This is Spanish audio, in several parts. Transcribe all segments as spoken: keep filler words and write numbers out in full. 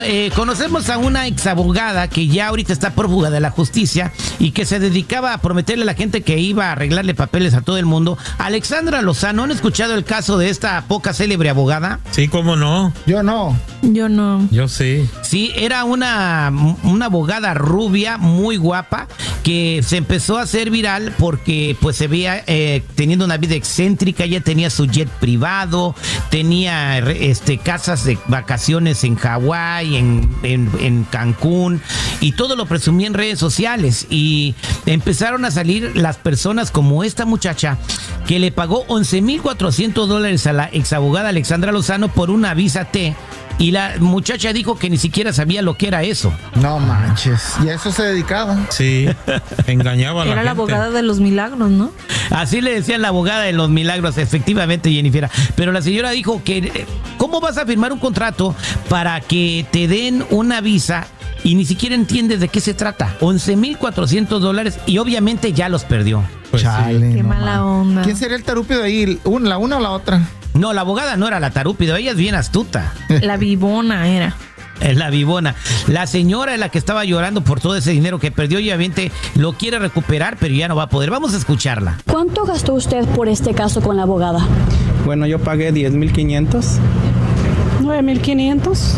Eh, conocemos a una exabogada que ya ahorita está prófuga de la justicia y que se dedicaba a prometerle a la gente que iba a arreglarle papeles a todo el mundo. Alexandra Lozano, ¿han escuchado el caso de esta poca célebre abogada? Sí, ¿cómo no? Yo no. Yo no. Yo sí. Sí, era una, una abogada rubia, muy guapa, que se empezó a hacer viral porque pues se veía eh, teniendo una vida excéntrica. Ella tenía su jet privado, tenía este, casas de vacaciones en Hawái, En, en, en Cancún, y todo lo presumía en redes sociales, y empezaron a salir las personas como esta muchacha que le pagó once mil cuatrocientos dólares a la exabogada Alexandra Lozano por una visa T, y la muchacha dijo que ni siquiera sabía lo que era eso. No manches, y a eso se dedicaba. Sí, engañaba a la Era gente. la abogada de los milagros, ¿no? Así le decían la abogada de los milagros, efectivamente, Jennifer. Pero la señora dijo que, ¿cómo vas a firmar un contrato para que te den una visa y ni siquiera entiendes de qué se trata? once mil cuatrocientos dólares, y obviamente ya los perdió. Pues Chale, sí. Qué no mala man. onda. ¿Quién sería el tarúpido ahí? ¿Un- ¿La una o la otra? No, la abogada no era la tarúpido, ella es bien astuta. La vivona era. Es la vivona. La señora es la que estaba llorando por todo ese dinero que perdió, y obviamente lo quiere recuperar, pero ya no va a poder. Vamos a escucharla. ¿Cuánto gastó usted por este caso con la abogada? Bueno, yo pagué diez mil quinientos. nueve mil quinientos.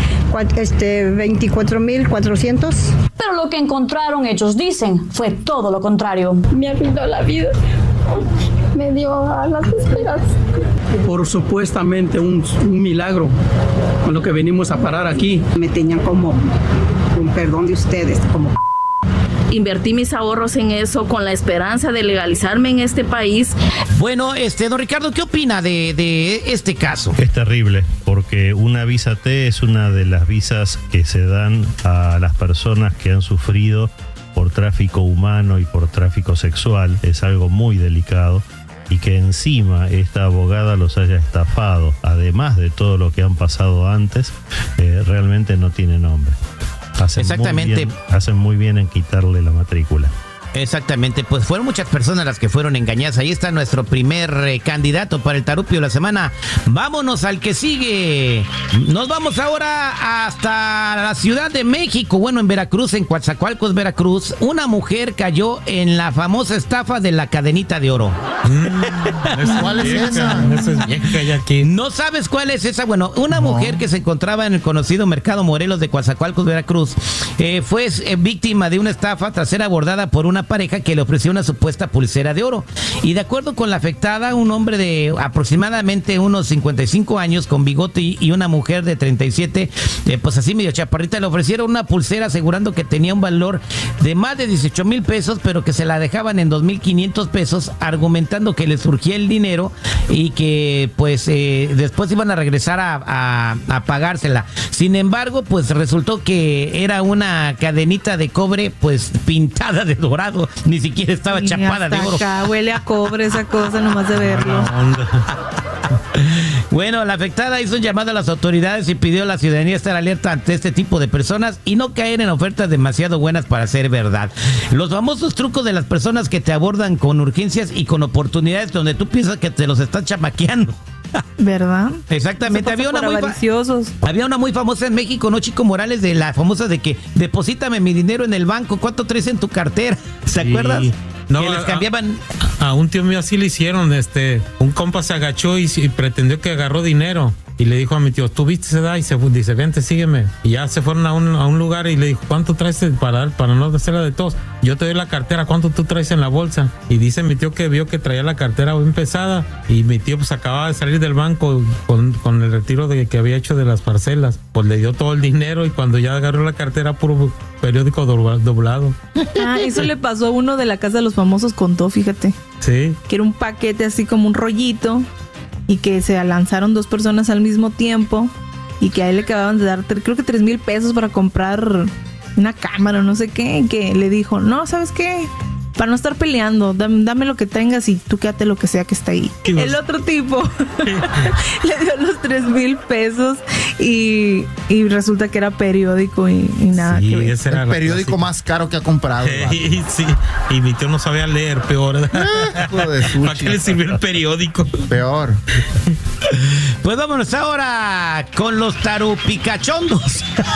Este, veinticuatro mil cuatrocientos. Pero lo que encontraron, ellos dicen, fue todo lo contrario. Me arruinó la vida. Me dio alas de esperanza. Por supuestamente un, un milagro con lo que venimos a parar aquí. Me tenían como, con perdón de ustedes, como... Invertí mis ahorros en eso con la esperanza de legalizarme en este país. Bueno, este, don Ricardo, ¿qué opina de, de este caso? Es terrible, porque una visa T es una de las visas que se dan a las personas que han sufrido por tráfico humano y por tráfico sexual. Es algo muy delicado, y que encima esta abogada los haya estafado, además de todo lo que han pasado antes, eh, realmente no tiene nombre. Hacen Exactamente. Muy bien, hacen muy bien en quitarle la matrícula. Exactamente, pues fueron muchas personas las que fueron engañadas. Ahí está nuestro primer eh, candidato para el Tarupio de la semana. Vámonos al que sigue. Nos vamos ahora hasta la Ciudad de México. Bueno, en Veracruz, en Coatzacoalcos, Veracruz, una mujer cayó en la famosa estafa de la cadenita de oro. Mm, ¿Cuál es vieja, esa? Esa es vieja ya aquí. ¿No sabes cuál es esa? Bueno, una No. mujer que se encontraba en el conocido Mercado Morelos de Coatzacoalcos, Veracruz, eh, fue eh, víctima de una estafa tras ser abordada por una pareja que le ofreció una supuesta pulsera de oro. Y de acuerdo con la afectada, un hombre de aproximadamente unos cincuenta y cinco años con bigote y, y una mujer de treinta y siete, eh, pues así medio chaparrita, le ofrecieron una pulsera asegurando que tenía un valor de más de dieciocho mil pesos, pero que se la dejaban en dos mil quinientos pesos, argumentando que le surgía el dinero y que pues eh, después iban a regresar a, a, a pagársela. Sin embargo, pues resultó que era una cadenita de cobre pues pintada de dorado. Ni siquiera estaba Y chapada hasta de oro. acá huele a cobre esa cosa nomás de verlo. Bueno, la afectada hizo un llamado a las autoridades y pidió a la ciudadanía estar alerta ante este tipo de personas y no caer en ofertas demasiado buenas para ser verdad. Los famosos trucos de las personas que te abordan con urgencias y con oportunidades donde tú piensas que te los están chamaqueando. ¿Verdad? Exactamente, Eso había pasa una, por muy fa- avariciosos. había una muy famosa en México, ¿no, Chico Morales? De la famosa de que deposítame mi dinero en el banco, ¿cuánto traes en tu cartera? ¿Se Sí. acuerdas? No, que les a- cambiaban. A un tío mío así le hicieron, este, un compa se agachó y, y pretendió que agarró dinero. Y le dijo a mi tío, ¿tú viste esa edad? Y se fue, dice, vente, sígueme. Y ya se fueron a un, a un lugar y le dijo, ¿cuánto traes para, para no hacerla de todos? Yo te doy la cartera, ¿cuánto tú traes en la bolsa? Y dice mi tío que vio que traía la cartera bien pesada. Y mi tío pues acababa de salir del banco con, con el retiro de, que había hecho de las parcelas. Pues le dio todo el dinero y cuando ya agarró la cartera, puro periódico dobla- doblado. Ah, eso le pasó a uno de la Casa de los Famosos, contó, fíjate. Sí. Que era un paquete así como un rollito y que se lanzaron dos personas al mismo tiempo y que a él le acababan de dar, tre- creo que tres mil pesos para comprar una cámara o no sé qué, y que le dijo, no, ¿sabes qué? Para no estar peleando, dame, dame lo que tengas y tú quédate lo que sea que está ahí. ¿Qué vas? El otro tipo le dio los tres mil pesos y, y resulta que era periódico y, y nada Sí, que ver. ese era El la periódico clásica. más caro que ha comprado. el vato. Sí, sí. Y mi tío no sabía leer, peor. Hijo de su ¿Para qué le sirvió el periódico? Peor. Pues vámonos ahora con los tarupicachondos.